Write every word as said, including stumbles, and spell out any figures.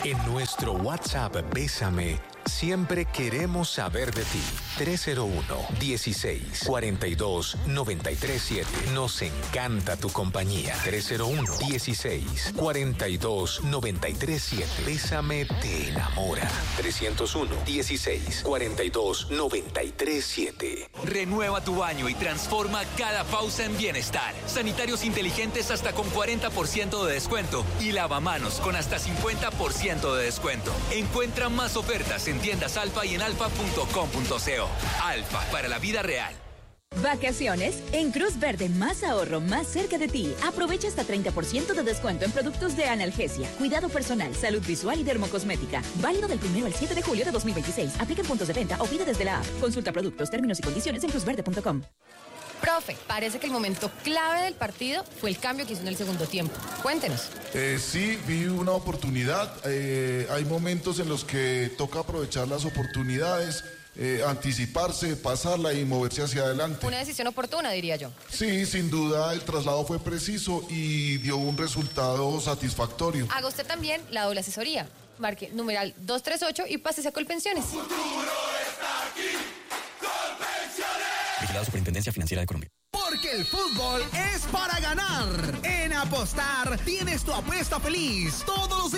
En nuestro WhatsApp Bésame, siempre queremos saber de ti. tres cero uno, dieciséis, cuarenta y dos, noventa y tres siete. Nos encanta tu compañía. tres cero uno, dieciséis, cuarenta y dos, noventa y tres siete. Bésame te enamora. trescientos uno, dieciséis, cuarenta y dos, noventa y tres siete. Renueva tu baño y transforma cada pausa en bienestar. Sanitarios inteligentes hasta con cuarenta por ciento de descuento y lavamanos con hasta cincuenta por ciento de descuento. Encuentra más ofertas en tiendas Alfa y en alfa punto com punto co. Alfa, para la vida real. Vacaciones en Cruz Verde, más ahorro, más cerca de ti. Aprovecha hasta treinta por ciento de descuento en productos de analgesia, cuidado personal, salud visual y dermocosmética. Válido del primero al siete de julio de dos mil veintiséis. Aplica en puntos de venta o pide desde la app. Consulta productos, términos y condiciones en cruz verde punto com. Profe, parece que el momento clave del partido fue el cambio que hizo en el segundo tiempo. Cuéntenos. Eh, sí, vi una oportunidad. Eh, hay momentos en los que toca aprovechar las oportunidades, eh, anticiparse, pasarla y moverse hacia adelante. Una decisión oportuna, diría yo. Sí, sin duda el traslado fue preciso y dio un resultado satisfactorio. Haga usted también la doble asesoría. Marque numeral dos tres ocho y pásese a Colpensiones. Futuro está aquí. Colpensiones. Vigilado Superintendencia Financiera de Colombia. Porque el fútbol es para ganar. En Apostar tienes tu apuesta feliz todos los